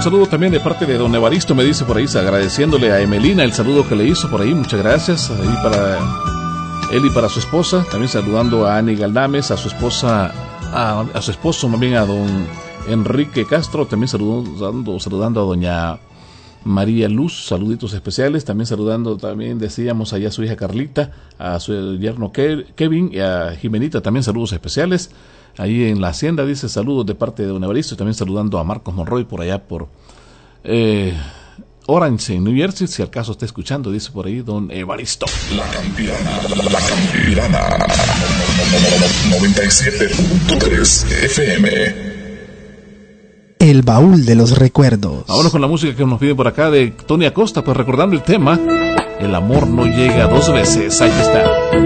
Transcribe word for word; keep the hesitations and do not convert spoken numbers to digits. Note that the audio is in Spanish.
saludo también de parte de don Evaristo, me dice por ahí, agradeciéndole a Emelina el saludo que le hizo por ahí, muchas gracias, ahí para él y para su esposa, también saludando a Ani Galdames, a su esposa, a, a su esposo, más bien a don Enrique Castro, también saludando, saludando a doña María Luz, saluditos especiales, también saludando, también decíamos allá a su hija Carlita, a su yerno Kevin y a Jimenita, también saludos especiales. Ahí en la hacienda dice saludos de parte de don Evaristo, y también saludando a Marcos Monroy por allá por eh, Orange, en New Jersey, si al caso está escuchando, dice por ahí don Evaristo. La Campirana, la Campirana, noventa y siete punto tres F M. El baúl de los recuerdos. Vámonos con la música que nos pide por acá de Tony Acosta, pues recordando el tema, el amor no llega dos veces, ahí está.